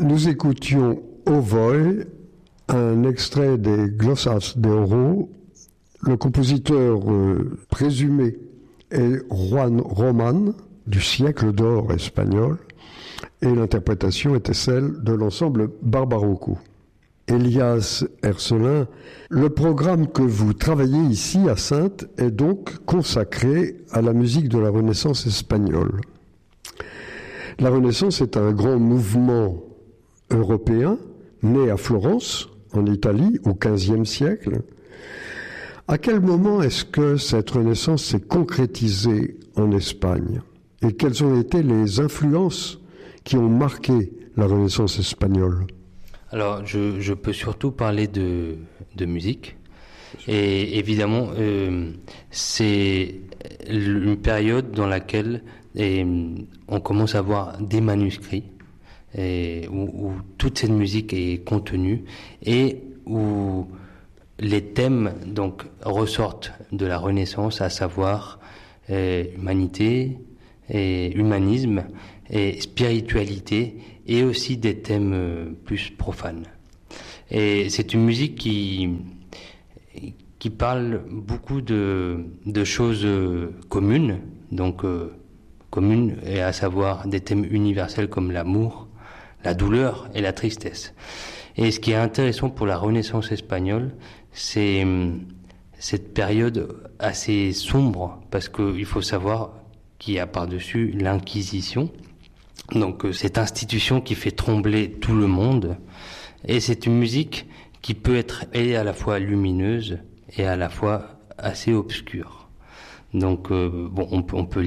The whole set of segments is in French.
Nous écoutions au vol un extrait des Glossas de Oro. Le compositeur présumé est Juan Román, du siècle d'or espagnol, et l'interprétation était celle de l'ensemble Barbaroco. Elias Ercelin, le programme que vous travaillez ici à Saintes est donc consacré à la musique de la Renaissance espagnole. La Renaissance est un grand mouvement européen né à Florence, en Italie, au XVe siècle. À quel moment est-ce que cette Renaissance s'est concrétisée en Espagne? Et quelles ont été les influences qui ont marqué la Renaissance espagnole? Alors, je peux surtout parler de musique. Et évidemment, c'est une période dans laquelle on commence à voir des manuscrits où toute cette musique est contenue et où les thèmes donc ressortent de la Renaissance, à savoir humanité et humanisme et spiritualité, et aussi des thèmes plus profanes. Et c'est une musique qui parle beaucoup de choses communes, donc communes, et à savoir des thèmes universels comme l'amour, la douleur et la tristesse. Et ce qui est intéressant pour la Renaissance espagnole, c'est cette période assez sombre, parce qu'il faut savoir qu'il y a par-dessus l'Inquisition, donc cette institution qui fait trembler tout le monde, et c'est une musique qui peut être à la fois lumineuse et à la fois assez obscure. Donc on peut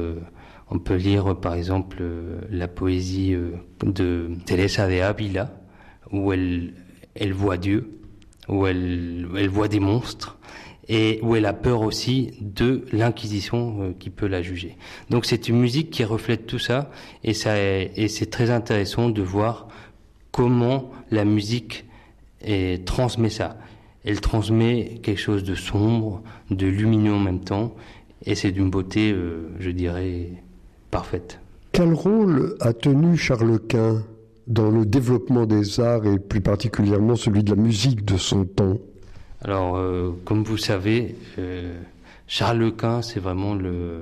lire par exemple la poésie de Teresa de Ávila, où elle voit Dieu, où elle voit des monstres, et où elle a peur aussi de l'Inquisition qui peut la juger. Donc c'est une musique qui reflète tout ça, et c'est très intéressant de voir comment la musique transmet ça. Elle transmet quelque chose de sombre, de lumineux en même temps, et c'est d'une beauté, je dirais, parfaite. Quel rôle a tenu Charles Quint dans le développement des arts, et plus particulièrement celui de la musique de son temps? Alors, comme vous savez, Charles Quint, c'est vraiment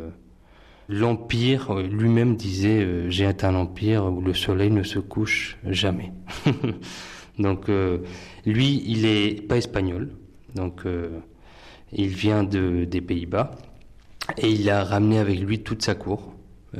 l'empire. Lui-même disait j'ai un empire où le soleil ne se couche jamais. Donc, lui, il est pas espagnol. Donc, il vient des Pays-Bas et il a ramené avec lui toute sa cour.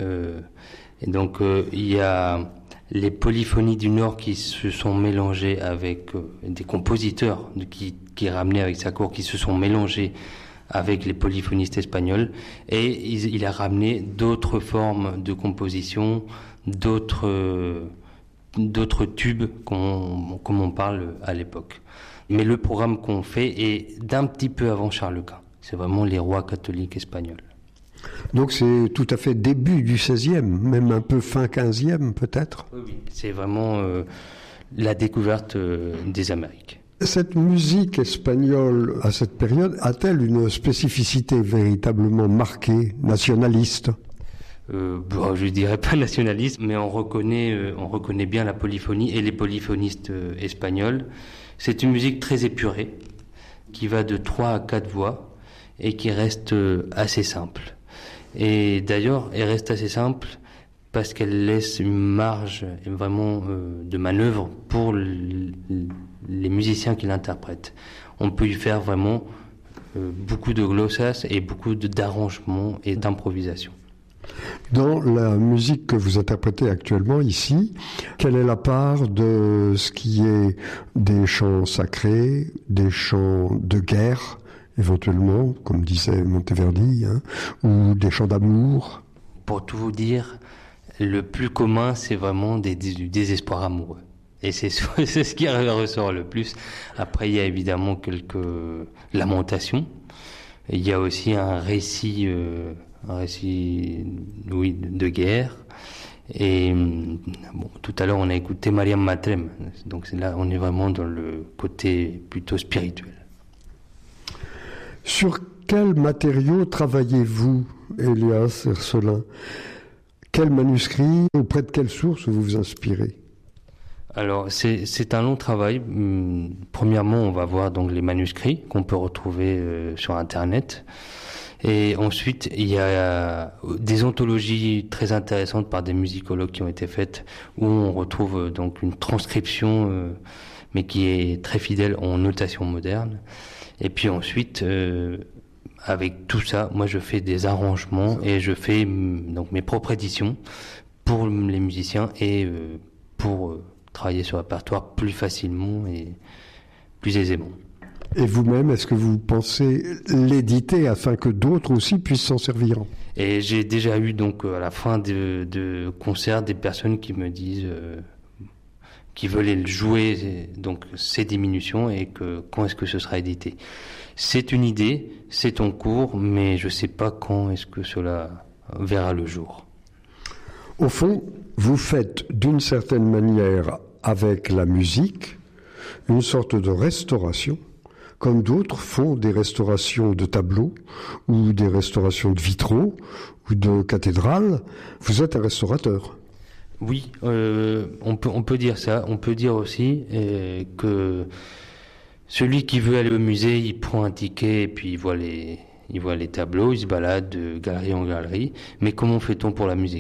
Et donc, il y a les polyphonies du Nord qui se sont mélangées avec des compositeurs qui ramenaient avec sa cour, qui se sont mélangés avec les polyphonistes espagnols, et il a ramené d'autres formes de composition, d'autres tubes comme on parle à l'époque. Mais le programme qu'on fait est d'un petit peu avant Charles Quint. C'est vraiment les rois catholiques espagnols. Donc c'est tout à fait début du XVIe, même un peu fin XVe peut-être. Oui, c'est vraiment la découverte des Amériques. Cette musique espagnole à cette période a-t-elle une spécificité véritablement marquée, nationaliste? Je dirais pas nationaliste, mais on reconnaît bien la polyphonie et les polyphonistes espagnols. C'est une musique très épurée, qui va de 3 à 4 voix et qui reste assez simple. Et d'ailleurs, elle reste assez simple parce qu'elle laisse une marge vraiment de manœuvre pour les musiciens qui l'interprètent. On peut y faire vraiment beaucoup de glossas et beaucoup d'arrangements et d'improvisation. Dans la musique que vous interprétez actuellement ici, quelle est la part de ce qui est des chants sacrés, des chants de guerre, éventuellement, comme disait Monteverdi, ou des chants d'amour? Pour tout vous dire, le plus commun, c'est vraiment du désespoir amoureux. Et c'est ce qui ressort le plus. Après, il y a évidemment quelques lamentations. Il y a aussi un récit de guerre. Et tout à l'heure, on a écouté Mariam Matrem. Donc là, on est vraiment dans le côté plutôt spirituel. Sur quels matériaux travaillez-vous, Elias Ercelin? Quels manuscrits, auprès de quelles sources vous vous inspirez? Alors, c'est un long travail. Premièrement, on va voir donc les manuscrits qu'on peut retrouver sur Internet. Et ensuite, il y a des anthologies très intéressantes par des musicologues qui ont été faites, où on retrouve donc une transcription, mais qui est très fidèle en notation moderne. Et puis ensuite, avec tout ça, moi je fais des arrangements et je fais donc mes propres éditions pour les musiciens et pour travailler sur le répertoire plus facilement et plus aisément. Et vous-même, est-ce que vous pensez l'éditer afin que d'autres aussi puissent s'en servir? Et j'ai déjà eu donc à la fin de concerts des personnes qui me disent qui veulent jouer donc ces diminutions et que quand est-ce que ce sera édité. C'est une idée, c'est en cours, mais je ne sais pas quand est-ce que cela verra le jour. Au fond, vous faites d'une certaine manière avec la musique une sorte de restauration, comme d'autres font des restaurations de tableaux ou des restaurations de vitraux ou de cathédrales. Vous êtes un restaurateur. Oui, on peut dire ça. On peut dire aussi que celui qui veut aller au musée, il prend un ticket et puis il voit les tableaux, il se balade de galerie en galerie. Mais comment fait-on pour la musique ?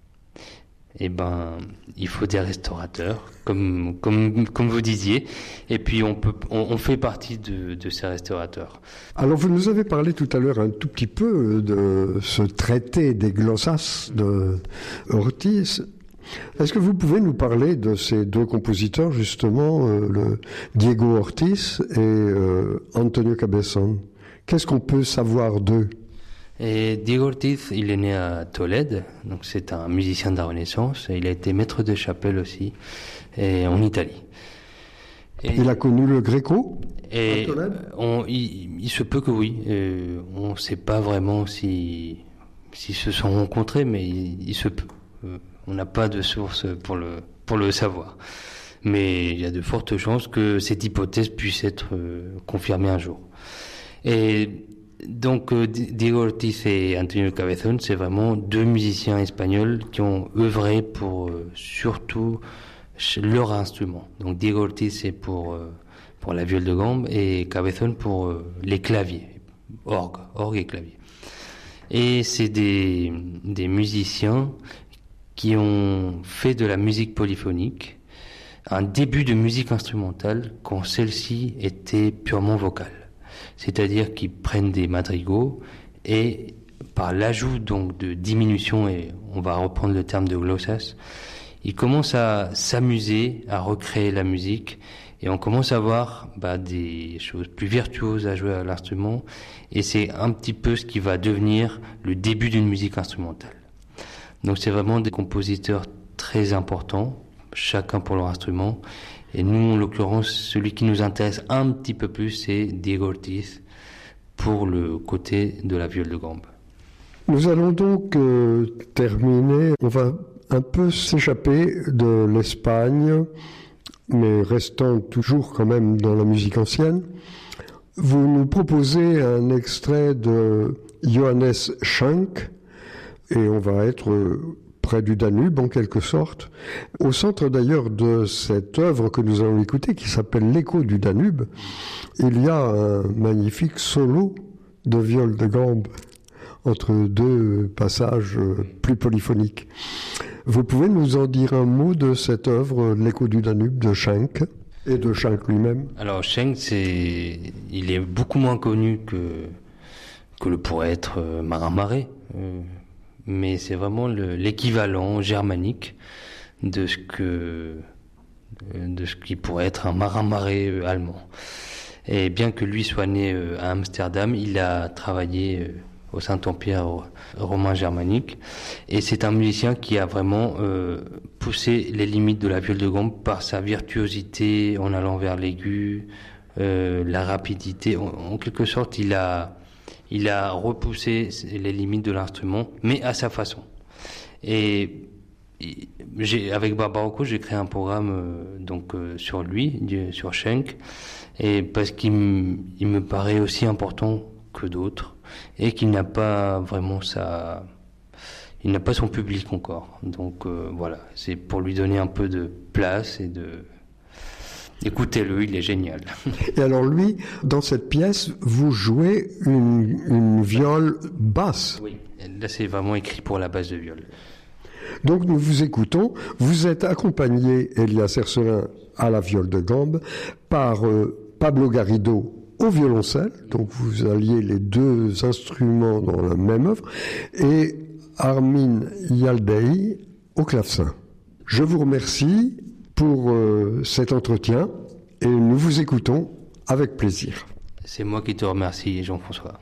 Eh ben, il faut des restaurateurs, comme vous disiez, et puis on fait partie de ces restaurateurs. Alors vous nous avez parlé tout à l'heure un tout petit peu de ce traité des glossas de Ortiz. Est-ce que vous pouvez nous parler de ces deux compositeurs, justement, le Diego Ortiz et Antonio Cabezón? Qu'est-ce qu'on peut savoir d'eux? Et Diego Ortiz, il est né à Tolède, donc c'est un musicien de la Renaissance. Il a été maître de chapelle aussi, et en Italie. Et il a connu le Gréco à Tolède? Il se peut que oui. On ne sait pas vraiment s'ils se sont rencontrés, mais il se peut. On n'a pas de source pour le savoir. Mais il y a de fortes chances que cette hypothèse puisse être confirmée un jour. Et donc Diego Ortiz et Antonio Cabezón, c'est vraiment deux musiciens espagnols qui ont œuvré pour surtout leur instrument. Donc Diego Ortiz c'est pour la viole de gambe et Cabezón pour les claviers, orgue et clavier. Et c'est des musiciens qui ont fait de la musique polyphonique un début de musique instrumentale quand celle-ci était purement vocale. C'est-à-dire qu'ils prennent des madrigaux et par l'ajout donc de diminution, et on va reprendre le terme de glossas, ils commencent à s'amuser, à recréer la musique et on commence à voir des choses plus virtuoses à jouer à l'instrument et c'est un petit peu ce qui va devenir le début d'une musique instrumentale. Donc c'est vraiment des compositeurs très importants, chacun pour leur instrument. Et nous, en l'occurrence, celui qui nous intéresse un petit peu plus, c'est Diego Ortiz pour le côté de la viole de gambe. Nous allons donc terminer. On va un peu s'échapper de l'Espagne, mais restant toujours quand même dans la musique ancienne. Vous nous proposez un extrait de Johannes Schenk, et on va être près du Danube en quelque sorte. Au centre d'ailleurs de cette œuvre que nous allons écouter, qui s'appelle L'écho du Danube, il y a un magnifique solo de viole de gambe entre deux passages plus polyphoniques. Vous pouvez nous en dire un mot de cette œuvre, L'écho du Danube de Schenk et de Schenk lui-même? Alors Schenk, il est beaucoup moins connu que le pourrait être Marin Marais. Mais c'est vraiment l'équivalent germanique de ce qui pourrait être un marin marais allemand. Et bien que lui soit né à Amsterdam, il a travaillé au Saint-Empire romain germanique. Et c'est un musicien qui a vraiment poussé les limites de la viole de gambe par sa virtuosité en allant vers l'aigu, la rapidité. En quelque sorte, il a repoussé les limites de l'instrument, mais à sa façon. Et avec Barbaroco, j'ai créé un programme sur lui, sur Schenk, et parce qu'il me paraît aussi important que d'autres, et qu'il n'a pas vraiment il n'a pas son public encore. Donc voilà, c'est pour lui donner un peu de place et de... Écoutez-le, il est génial. Et alors lui, dans cette pièce, vous jouez une viole basse. Oui, là c'est vraiment écrit pour la basse de viol. Donc nous vous écoutons. Vous êtes accompagné, Elias Hercelin, à la viole de gambe, par Pablo Garrido au violoncelle. Donc vous alliez les deux instruments dans la même œuvre. Et Armin Yaldei au clavecin. Je vous remercie pour cet entretien et nous vous écoutons avec plaisir. C'est moi qui te remercie, Jean-François.